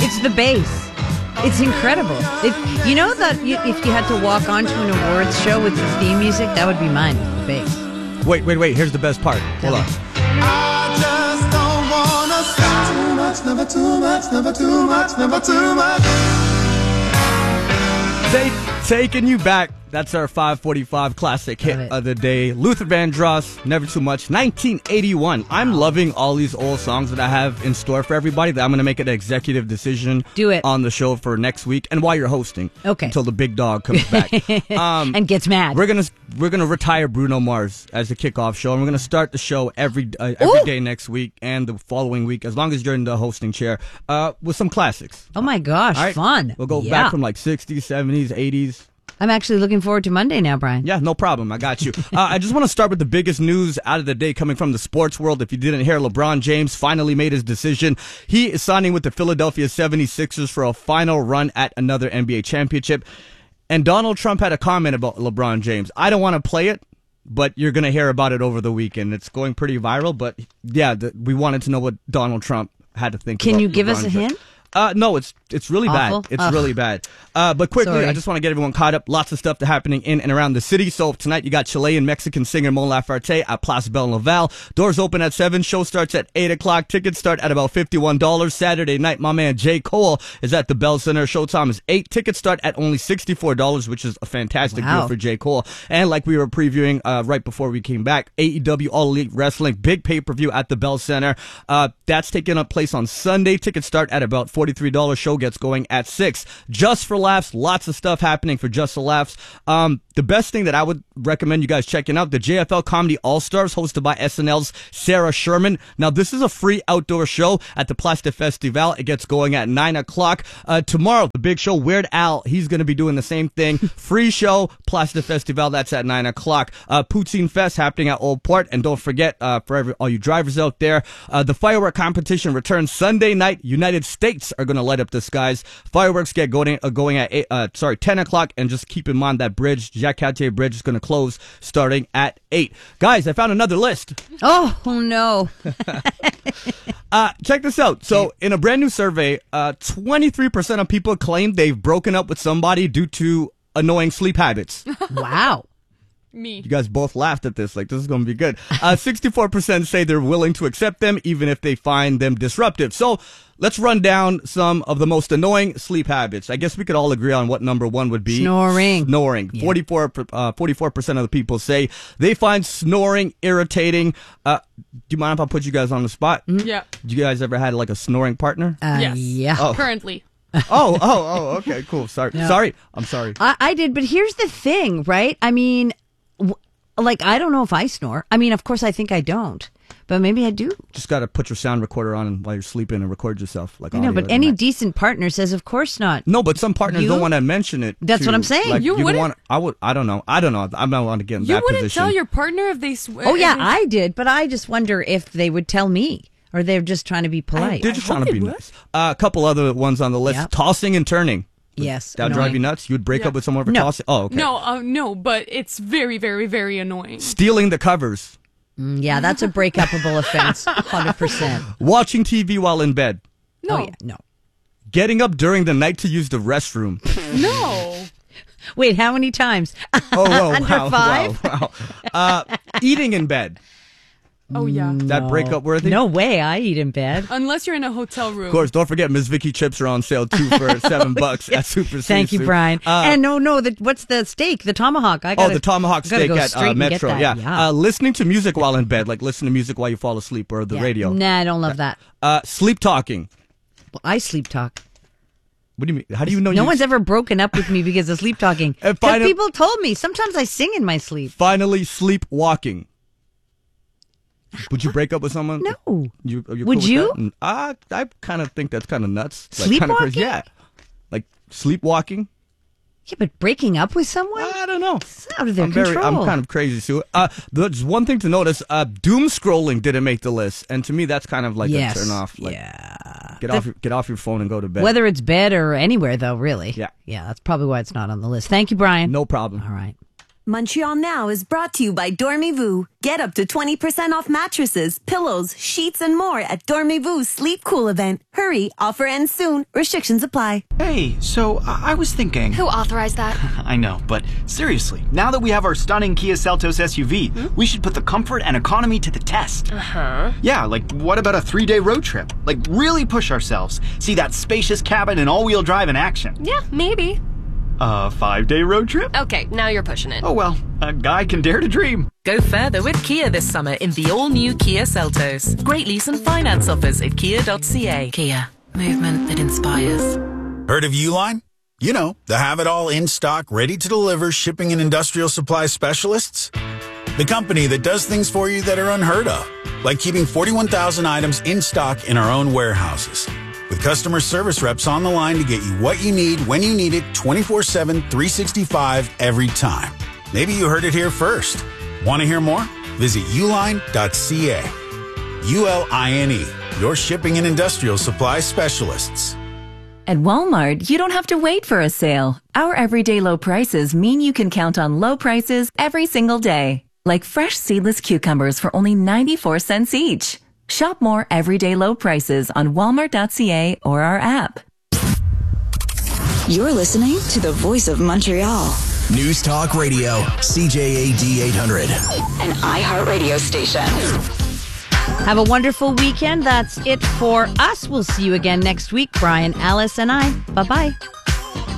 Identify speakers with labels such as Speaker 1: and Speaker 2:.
Speaker 1: It's the bass. It's incredible. You know that if you had to walk onto an awards show with the theme music, that would be mine, the bass.
Speaker 2: Wait. Here's the best part. Hold on.
Speaker 3: I just don't wanna say too much, never too much, never too much, never too much.
Speaker 2: Taking you back. That's our 545 classic hit of the day. Luther Vandross, Never Too Much, 1981. I'm loving all these old songs that I have in store for everybody that I'm going to make an executive decision on the show for next week and while you're hosting.
Speaker 1: Okay.
Speaker 2: Until the big dog comes back.
Speaker 1: And gets mad.
Speaker 2: We're gonna retire Bruno Mars as the kickoff show, and we're going to start the show every day next week and the following week, as long as you're in the hosting chair, with some classics.
Speaker 1: Oh my gosh,
Speaker 2: right?
Speaker 1: fun.
Speaker 2: We'll go back from like 60s, 70s, 80s.
Speaker 1: I'm actually looking forward to Monday now, Brian.
Speaker 2: Yeah, no problem. I got you. I just want to start with the biggest news out of the day coming from the sports world. If you didn't hear, LeBron James finally made his decision. He is signing with the Philadelphia 76ers for a final run at another NBA championship. And Donald Trump had a comment about LeBron James. I don't want to play it, but you're going to hear about it over the weekend. It's going pretty viral, but yeah, we wanted to know what Donald Trump had to think about.
Speaker 1: Can you give
Speaker 2: LeBron
Speaker 1: us a hint?
Speaker 2: No, it's really
Speaker 1: Awful?
Speaker 2: bad. It's really bad. But quickly,
Speaker 1: Sorry.
Speaker 2: I just want to get everyone caught up. Lots of stuff happening in and around the city. So tonight you got Chilean Mexican singer Mon Laferte at Place Belle Naval. Doors open at 7. Show starts at 8 o'clock. Tickets start at about $51. Saturday night, my man J. Cole is at the Bell Center. Showtime is 8. Tickets start at only $64, which is a fantastic deal for J. Cole. And like we were previewing right before we came back, AEW All Elite Wrestling, big pay-per-view at the Bell Center. That's taking up place on Sunday. Tickets start at about $43. Show gets going at 6. Just for Laughs, lots of stuff happening for Just for Laughs. The best thing that I would recommend you guys checking out, the JFL Comedy All-Stars, hosted by SNL's Sarah Sherman. Now, this is a free outdoor show at the Place de Festival. It gets going at 9 o'clock. Tomorrow, the big show, Weird Al, he's going to be doing the same thing. Free show, Place de Festival, that's at 9 o'clock. Poutine Fest happening at Old Port. And don't forget, for all you drivers out there, the firework competition returns Sunday night. United States are going to light up the skies. Fireworks get going at 10 o'clock. And just keep in mind that bridge, Jacques Cartier Bridge, is going to close starting at 8. Guys, I found another list.
Speaker 1: Oh no.
Speaker 2: Check this out. So in a brand new survey, 23% of people claim they've broken up with somebody due to annoying sleep habits.
Speaker 1: Wow.
Speaker 4: Me.
Speaker 2: You guys both laughed at this. Like, this is going to be good. 64% say they're willing to accept them even if they find them disruptive. So let's run down some of the most annoying sleep habits. I guess we could all agree on what number one would be.
Speaker 1: Snoring.
Speaker 2: Yeah. 44% of the people say they find snoring irritating. Do you mind if I put you guys on the spot?
Speaker 4: Yeah.
Speaker 2: You guys ever had like a snoring partner?
Speaker 4: Yes.
Speaker 1: Yeah.
Speaker 2: Oh.
Speaker 4: Currently.
Speaker 2: Okay, cool. Sorry.
Speaker 1: No.
Speaker 2: Sorry. I'm sorry.
Speaker 1: I did, but here's the thing, right? I mean, I don't know if I snore. I mean, of course, I think I don't, but maybe I do.
Speaker 2: Just got to put your sound recorder on while you're sleeping and record yourself. Like,
Speaker 1: I know, but any decent partner says, of course not.
Speaker 2: No, but some partners don't want to mention it.
Speaker 1: That's what I'm saying.
Speaker 2: Like,
Speaker 4: You
Speaker 2: don't
Speaker 4: wouldn't?
Speaker 2: want. I don't know. I'm not want to get in
Speaker 4: You
Speaker 2: that
Speaker 4: wouldn't
Speaker 2: position.
Speaker 4: tell your partner if they swear.
Speaker 1: Oh, yeah, I did, but I just wonder if they would tell me, or they're just trying to be polite.
Speaker 2: They're just trying to be nice. A couple other ones on the list:
Speaker 1: Yep.
Speaker 2: tossing and turning.
Speaker 1: Yes.
Speaker 2: That would drive you nuts. You'd break up with someone for tossing. Oh, okay.
Speaker 4: No, but it's very, very, very annoying.
Speaker 2: Stealing the covers.
Speaker 1: Yeah, that's a break-upable offense, 100%.
Speaker 2: Watching TV while in bed.
Speaker 4: No.
Speaker 1: Oh, yeah, no.
Speaker 2: Getting up during the night to use the restroom.
Speaker 4: No.
Speaker 1: Wait, how many times?
Speaker 2: Oh,
Speaker 1: Under
Speaker 2: wow,
Speaker 1: 5?
Speaker 2: wow. Eating in bed.
Speaker 4: Oh, yeah.
Speaker 2: That breakup worthy?
Speaker 1: No way, I eat in bed.
Speaker 4: Unless you're in a hotel room.
Speaker 2: Of course, don't forget Ms. Vicky chips are on sale too for $7 at Super
Speaker 1: Thank you,
Speaker 2: Sisu.
Speaker 1: Brian. And what's the steak? The tomahawk.
Speaker 2: The tomahawk steak
Speaker 1: go
Speaker 2: at
Speaker 1: straight and get
Speaker 2: Metro.
Speaker 1: that,
Speaker 2: Yeah. Listening to music while in bed, like listen to music while you fall asleep or the radio.
Speaker 1: Nah, I don't love that.
Speaker 2: Sleep talking.
Speaker 1: Well, I sleep talk.
Speaker 2: What do you mean? How do you know?
Speaker 1: No one's ever broken up with me because of sleep talking.
Speaker 2: And
Speaker 1: Because people told me. Sometimes I sing in my sleep.
Speaker 2: Finally, sleep walking. Would you break up with someone?
Speaker 1: No.
Speaker 2: Are you cool
Speaker 1: Would
Speaker 2: with
Speaker 1: you?
Speaker 2: that? I kind of think that's kind of nuts. Like,
Speaker 1: Sleepwalking?
Speaker 2: kinda crazy. Yeah. Like sleepwalking.
Speaker 1: Yeah, but breaking up with someone?
Speaker 2: I don't know.
Speaker 1: It's out of their
Speaker 2: I'm
Speaker 1: control.
Speaker 2: kind of crazy, Sue. There's one thing to notice. Doom scrolling didn't make the list, and to me, that's kind of like a turn off. Like,
Speaker 1: yeah.
Speaker 2: Get off your phone and go to bed.
Speaker 1: Whether it's bed or anywhere, though, really.
Speaker 2: Yeah.
Speaker 1: Yeah, that's probably why it's not on the list. Thank you, Brian.
Speaker 2: No problem.
Speaker 1: All right.
Speaker 5: Montreal Now is brought to you by Dormez-vous. Get up to 20% off mattresses, pillows, sheets, and more at Dormez-vous Sleep Cool event. Hurry, offer ends soon. Restrictions apply.
Speaker 6: Hey, so I was thinking...
Speaker 7: Who authorized that?
Speaker 6: I know, but seriously, now that we have our stunning Kia Seltos SUV, we should put the comfort and economy to the test.
Speaker 7: Uh-huh.
Speaker 6: Yeah, like what about a 3-day road trip? Like really push ourselves. See that spacious cabin and all-wheel drive in action.
Speaker 7: Yeah, maybe.
Speaker 6: A 5-day road trip?
Speaker 7: Okay, now you're pushing it.
Speaker 6: Oh well, a guy can dare to dream.
Speaker 8: Go further with Kia this summer in the all-new Kia Seltos. Great lease and finance offers at kia.ca. Kia, movement that inspires.
Speaker 9: Heard of Uline? You know, the have-it-all in-stock, ready-to-deliver shipping and industrial supply specialists. The company that does things for you that are unheard of, like keeping 41,000 items in stock in our own warehouses. With customer service reps on the line to get you what you need when you need it 24/7, 365 every time. Maybe you heard it here first. Want to hear more? Visit uline.ca. ULINE, your shipping and industrial supply specialists.
Speaker 10: At Walmart, you don't have to wait for a sale. Our everyday low prices mean you can count on low prices every single day. Like fresh seedless cucumbers for only 94 cents each. Shop more everyday low prices on walmart.ca or our app.
Speaker 11: You're listening to the Voice of Montreal.
Speaker 12: News Talk Radio, CJAD 800.
Speaker 11: An iHeartRadio station.
Speaker 1: Have a wonderful weekend. That's it for us. We'll see you again next week. Brian, Alice, and I. Bye-bye.